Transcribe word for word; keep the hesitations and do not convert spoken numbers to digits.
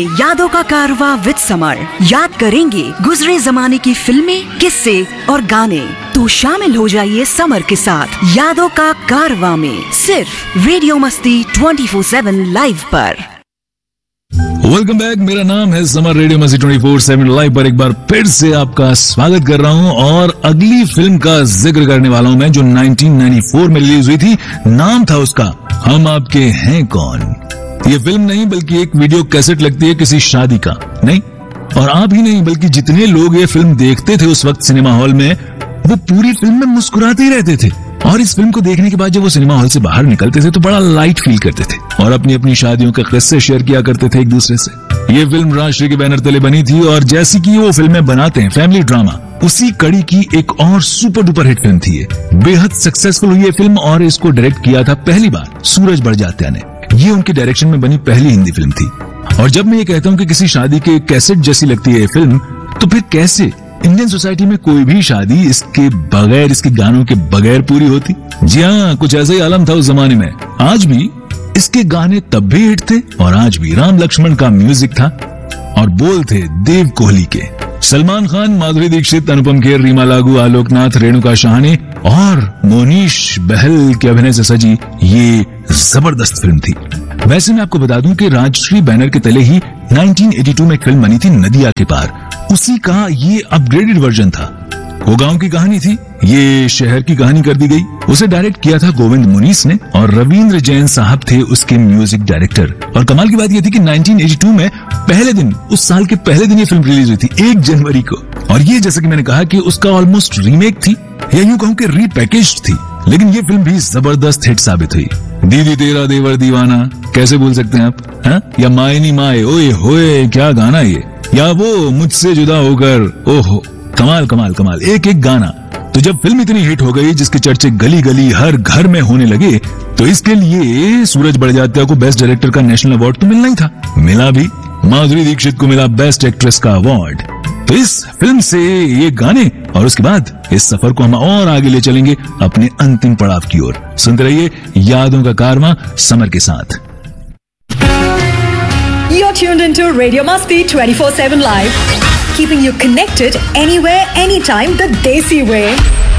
यादों का कारवां with summer. याद करेंगे गुजरे जमाने की फिल्में, किस्से और गाने। तो शामिल हो जाइए समर के साथ यादों का कारवां में, सिर्फ रेडियो मस्ती ट्वेंटी फोर सेवन लाइव पर। वेलकम बैक, मेरा नाम है समर। रेडियो मस्ती ट्वेंटी फोर सेवन लाइव पर एक बार फिर से आपका स्वागत कर रहा हूं और अगली फिल्म का जिक्र करने वाला हूं मैं, जो नाइनटीन नाइंटी फोर में रिलीज हुई थी। नाम था उसका हम आपके हैं कौन। ये फिल्म नहीं बल्कि एक वीडियो कैसेट लगती है किसी शादी का। नहीं, और आप ही नहीं बल्कि जितने लोग ये फिल्म देखते थे उस वक्त सिनेमा हॉल में, वो पूरी फिल्म में मुस्कुराते ही रहते थे। और इस फिल्म को देखने के बाद जब वो सिनेमा हॉल से बाहर निकलते थे तो बड़ा लाइट फील करते थे और अपनी अपनी शादियों के किस्से शेयर किया करते थे एक दूसरे से। ये फिल्म राजश्री के बैनर तले बनी थी और जैसी कि वो फिल्में बनाते हैं, फैमिली ड्रामा, उसी कड़ी की एक और सुपर डुपर हिट फिल्म थी ये। बेहद सक्सेसफुल हुई ये फिल्म और इसको डायरेक्ट किया था पहली बार सूरज बड़जात्या ने। ये उनके डायरेक्शन में बनी पहली हिंदी फिल्म थी। और जब मैं ये कहता हूँ कि किसी शादी के कैसेट जैसी लगती है ये फिल्म, तो फिर कैसे इंडियन सोसाइटी में कोई भी शादी इसके बगैर, इसके गानों के बगैर पूरी होती? जी हाँ, कुछ ऐसा ही आलम था उस जमाने में। आज भी इसके गाने तब भी हिट थे और आज भी राम लक्ष्मण का म्यूजिक था और बोल थे देव कोहली के। सलमान खान, माधुरी दीक्षित, अनुपम खेर, रीमा लागू, आलोकनाथ, रेणुका शाहने और मोनीश बहल के अभिनय से सजी ये जबरदस्त फिल्म थी। वैसे मैं आपको बता दूं कि राजश्री बैनर के तले ही नाइनटीन एटी टू में एक फिल्म बनी थी नदिया के पार। उसी का ये अपग्रेडेड वर्जन था। वो गांव की कहानी थी, ये शहर की कहानी कर दी गई। उसे डायरेक्ट किया था गोविंद मुनीस ने और रविंद्र जैन साहब थे उसके म्यूजिक डायरेक्टर। और कमाल की बात ये थी कि नाइनटीन एटी टू में पहले दिन, उस साल के पहले दिन ये फिल्म रिलीज हुई थी, एक जनवरी को। और ये जैसे कि मैंने कहा कि उसका ऑलमोस्ट रीमेक थी या यूं कहूं कि रीपैकेज्ड थी, लेकिन ये फिल्म भी जबरदस्त हिट साबित हुई। दीदी तेरा देवर दीवाना कैसे भूल सकते हैं आप, हा? या मायनी माए ओए होए, क्या गाना ये, या वो मुझसे जुदा होकर, ओहो कमाल कमाल कमाल, एक एक गाना। तो जब फिल्म इतनी हिट हो गई, जिसके चर्चे गली गली हर घर में होने लगे, तो इसके लिए सूरज बड़जात्या को बेस्ट डायरेक्टर का नेशनल अवार्ड तो मिलना ही था। मिला भी। माधुरी दीक्षित को मिला बेस्ट एक्ट्रेस का अवार्ड। तो इस फिल्म से ये गाने और उसके बाद इस सफर को हम और आगे ले चलेंगे अपने अंतिम पड़ाव की ओर। सुनते रहिए यादों का कारवां समर के साथ। You're tuned into Radio Masti twenty-four seven Live, keeping you connected anywhere, anytime, the Desi way.